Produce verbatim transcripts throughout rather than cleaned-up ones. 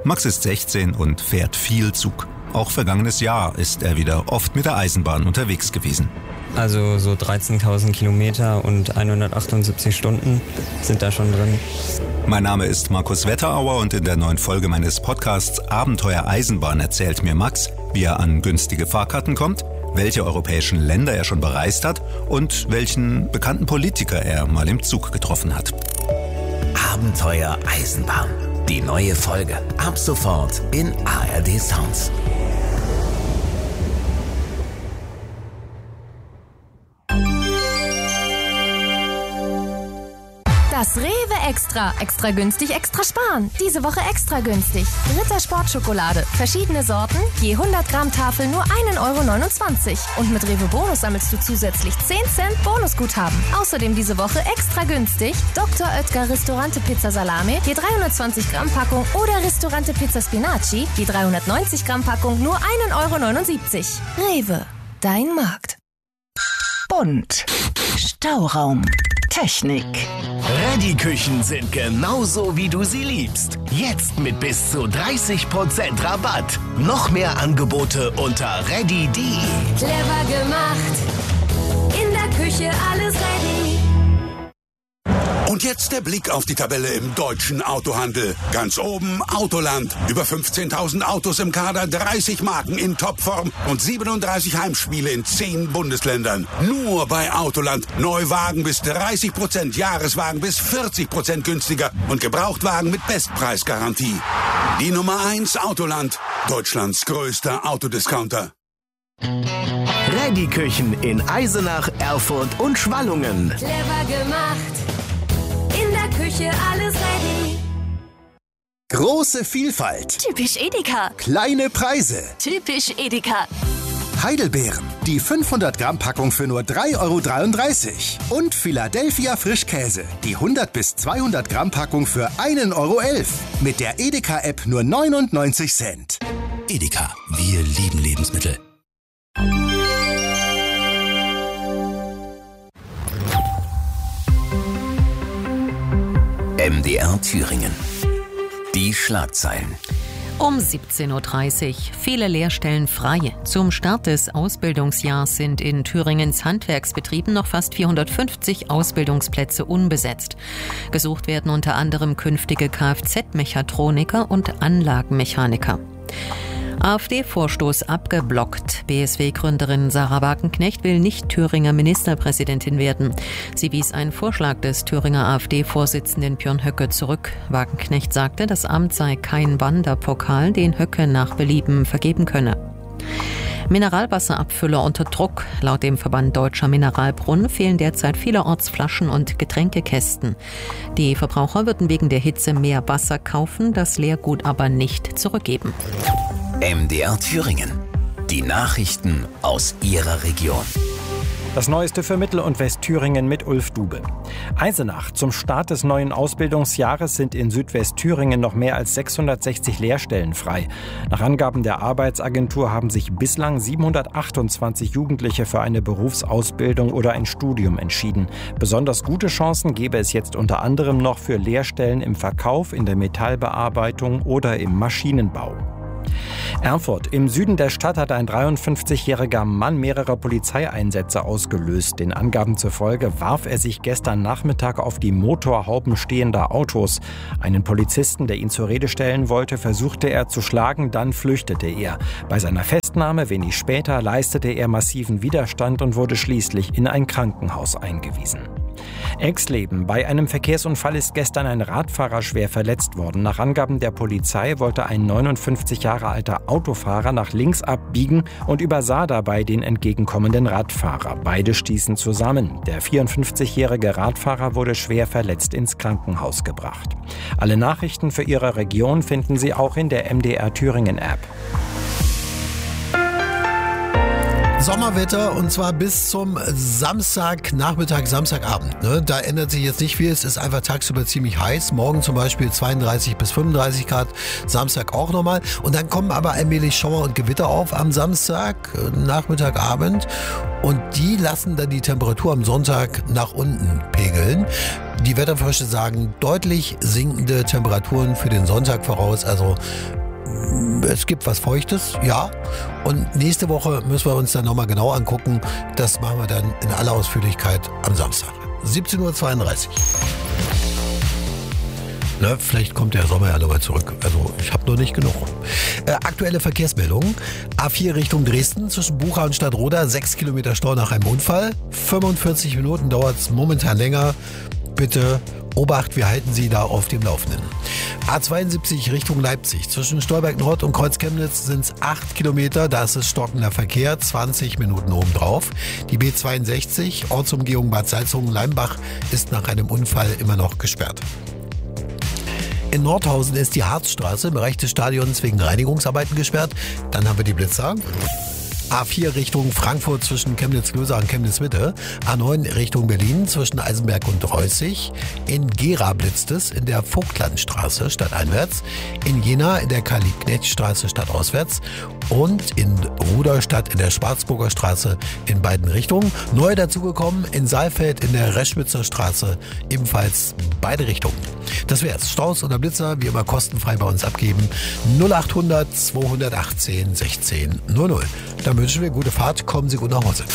Max ist sechzehn und fährt viel Zug. Auch vergangenes Jahr ist er wieder oft mit der Eisenbahn unterwegs gewesen. Also so dreizehntausend Kilometer und hundertachtundsiebzig Stunden sind da schon drin. Mein Name ist Markus Wetterauer und in der neuen Folge meines Podcasts Abenteuer Eisenbahn erzählt mir Max, wie er an günstige Fahrkarten kommt, welche europäischen Länder er schon bereist hat und welchen bekannten Politiker er mal im Zug getroffen hat. Abenteuer Eisenbahn. Die neue Folge. Ab sofort in A R D Sounds. Das Rewe Extra. Extra günstig, extra sparen. Diese Woche extra günstig. Ritter Sportschokolade. Verschiedene Sorten. Je hundert Gramm Tafel nur ein Euro neunundzwanzig. Und mit Rewe Bonus sammelst du zusätzlich zehn Cent Bonusguthaben. Außerdem diese Woche extra günstig. Doktor Oetker Ristorante Pizza Salame. Je dreihundertzwanzig Gramm Packung. Oder Ristorante Pizza Spinaci. Je dreihundertneunzig Gramm Packung nur ein Euro neunundsiebzig. Rewe. Dein Markt. Bunt. Stauraum. Technik. Ready-Küchen sind genauso, wie du sie liebst. Jetzt mit bis zu dreißig Prozent Rabatt. Noch mehr Angebote unter ready punkt de. Clever gemacht. In der Küche alles ready. Und jetzt der Blick auf die Tabelle im deutschen Autohandel. Ganz oben Autoland. Über fünfzehntausend Autos im Kader, dreißig Marken in Topform und siebenunddreißig Heimspiele in zehn Bundesländern. Nur bei Autoland. Neuwagen bis dreißig Prozent, Jahreswagen bis vierzig Prozent günstiger und Gebrauchtwagen mit Bestpreisgarantie. Die Nummer eins Autoland. Deutschlands größter Autodiscounter. Ready-Küchen in Eisenach, Erfurt und Schwallungen. Clever gemacht. In der Küche alles ready. Große Vielfalt. Typisch Edeka. Kleine Preise. Typisch Edeka. Heidelbeeren. Die fünfhundert Gramm Packung für nur drei Euro dreiunddreißig. Und Philadelphia Frischkäse. Die hundert bis zweihundert Gramm Packung für ein Euro elf. Mit der Edeka-App nur neunundneunzig Cent. Edeka. Wir lieben Lebensmittel. M D R Thüringen. Die Schlagzeilen. Um siebzehn Uhr dreißig. Viele Lehrstellen frei. Zum Start des Ausbildungsjahrs sind in Thüringens Handwerksbetrieben noch fast vierhundertfünfzig Ausbildungsplätze unbesetzt. Gesucht werden unter anderem künftige Kfz-Mechatroniker und Anlagenmechaniker. AfD-Vorstoß abgeblockt. B S W-Gründerin Sarah Wagenknecht will nicht Thüringer Ministerpräsidentin werden. Sie wies einen Vorschlag des Thüringer AfD-Vorsitzenden Björn Höcke zurück. Wagenknecht sagte, das Amt sei kein Wanderpokal, den Höcke nach Belieben vergeben könne. Mineralwasserabfüller unter Druck. Laut dem Verband Deutscher Mineralbrunnen fehlen derzeit vielerorts Flaschen und Getränkekästen. Die Verbraucher würden wegen der Hitze mehr Wasser kaufen, das Leergut aber nicht zurückgeben. M D R Thüringen. Die Nachrichten aus Ihrer Region. Das Neueste für Mittel- und Westthüringen mit Ulf Dube. Eisenach. Zum Start des neuen Ausbildungsjahres sind in Südwestthüringen noch mehr als sechshundertsechzig Lehrstellen frei. Nach Angaben der Arbeitsagentur haben sich bislang siebenhundertachtundzwanzig Jugendliche für eine Berufsausbildung oder ein Studium entschieden. Besonders gute Chancen gäbe es jetzt unter anderem noch für Lehrstellen im Verkauf, in der Metallbearbeitung oder im Maschinenbau. Erfurt. Im Süden der Stadt hat ein dreiundfünfzigjähriger Mann mehrere Polizeieinsätze ausgelöst. Den Angaben zufolge warf er sich gestern Nachmittag auf die Motorhauben stehender Autos. Einen Polizisten, der ihn zur Rede stellen wollte, versuchte er zu schlagen, dann flüchtete er. Bei seiner Festnahme wenig später leistete er massiven Widerstand und wurde schließlich in ein Krankenhaus eingewiesen. Exleben. Bei einem Verkehrsunfall ist gestern ein Radfahrer schwer verletzt worden. Nach Angaben der Polizei wollte ein neunundfünfzig Jahre alter Autofahrer nach links abbiegen und übersah dabei den entgegenkommenden Radfahrer. Beide stießen zusammen. Der vierundfünfzigjährige Radfahrer wurde schwer verletzt ins Krankenhaus gebracht. Alle Nachrichten für Ihre Region finden Sie auch in der M D R Thüringen App. Sommerwetter und zwar bis zum Samstagnachmittag, Samstagabend. Ne? Da ändert sich jetzt nicht viel. Es ist einfach tagsüber ziemlich heiß. Morgen zum Beispiel zweiunddreißig bis fünfunddreißig Grad. Samstag auch nochmal. Und dann kommen aber allmählich Schauer und Gewitter auf am Samstag, Nachmittagabend. Und die lassen dann die Temperatur am Sonntag nach unten pegeln. Die Wetterforscher sagen deutlich sinkende Temperaturen für den Sonntag voraus. Also es gibt was Feuchtes, ja. Und nächste Woche müssen wir uns dann nochmal genau angucken. Das machen wir dann in aller Ausführlichkeit am Samstag. siebzehn Uhr zweiunddreißig. Na, vielleicht kommt der Sommer ja nochmal zurück. Also ich habe noch nicht genug. Äh, aktuelle Verkehrsmeldungen. A vier Richtung Dresden zwischen Bucha und Stadtroda. sechs Kilometer Stau nach einem Unfall. fünfundvierzig Minuten dauert es momentan länger. Bitte Obacht, wir halten Sie da auf dem Laufenden. A zweiundsiebzig Richtung Leipzig. Zwischen Stolberg Nord und Kreuz-Chemnitz sind es acht Kilometer. Da ist es stockender Verkehr, zwanzig Minuten obendrauf. Die B zweiundsechzig, Ortsumgehung Bad Salzungen-Leimbach, ist nach einem Unfall immer noch gesperrt. In Nordhausen ist die Harzstraße im Bereich des Stadions wegen Reinigungsarbeiten gesperrt. Dann haben wir die Blitzer. A vier Richtung Frankfurt zwischen Chemnitz-Lösa und Chemnitz-Mitte. A neun Richtung Berlin zwischen Eisenberg und Reußig. In Gera blitzt es in der Vogtlandstraße stadteinwärts. In Jena in der Karl-Liebknecht-Straße stadtauswärts. Und in Ruderstadt in der Schwarzburger Straße in beiden Richtungen. Neu dazugekommen in Saalfeld in der Reschwitzer Straße ebenfalls beide Richtungen. Das wär's. Staus oder Blitzer wie immer kostenfrei bei uns abgeben. null achthundert zweihundertachtzehn sechzehn null null. Dann wünschen wir gute Fahrt. Kommen Sie gut nach Hause.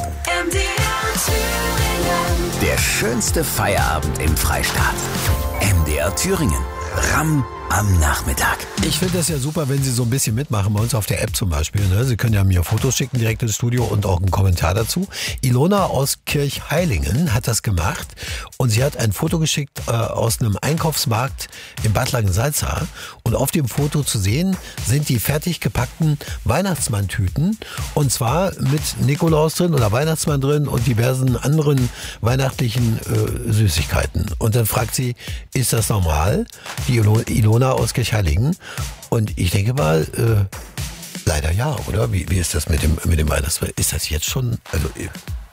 Der schönste Feierabend im Freistaat. M D R Thüringen. Ram am Nachmittag. Ich finde das ja super, wenn Sie so ein bisschen mitmachen, bei uns auf der App zum Beispiel. Ne? Sie können ja mir Fotos schicken direkt ins Studio und auch einen Kommentar dazu. Ilona aus Kirchheilingen hat das gemacht und sie hat ein Foto geschickt äh, aus einem Einkaufsmarkt in Bad Langensalza. Und auf dem Foto zu sehen sind die fertig gepackten Weihnachtsmanntüten. Und zwar mit Nikolaus drin oder Weihnachtsmann drin und diversen anderen weihnachtlichen äh, Süßigkeiten. Und dann fragt sie, ist das normal? Die Ilona aus Kirchheilingen. Und ich denke mal, äh, leider ja, oder? Wie, wie ist das mit dem, mit dem Weihnachtsmann? Ist das jetzt schon, also